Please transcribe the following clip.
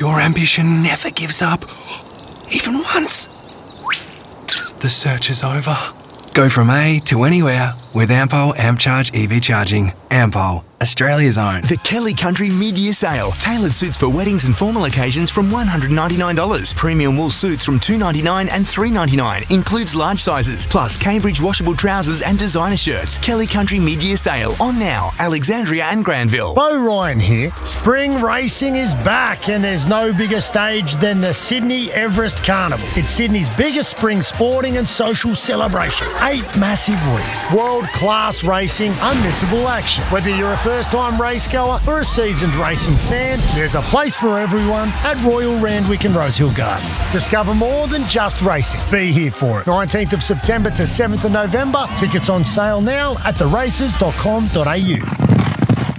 Your ambition never gives up, even once. The search is over. Go from A to anywhere with Ampol AmpCharge EV charging. Ampol, Australia's own. The Kelly Country mid-year sale. Tailored suits for weddings and formal occasions from $199. Premium wool suits from $299 and $399. Includes large sizes. Plus Cambridge washable trousers and designer shirts. Kelly Country mid-year sale. On now, Alexandria and Granville. Bo Ryan here. Spring racing is back and there's no bigger stage than the Sydney Everest Carnival. It's Sydney's biggest spring sporting and social celebration. 8 massive weeks. World-class racing, unmissable action. Whether you're a first-time racegoer or a seasoned racing fan, there's a place for everyone at Royal Randwick and Rosehill Gardens. Discover more than just racing. Be here for it. 19th of September to 7th of November. Tickets on sale now at theraces.com.au.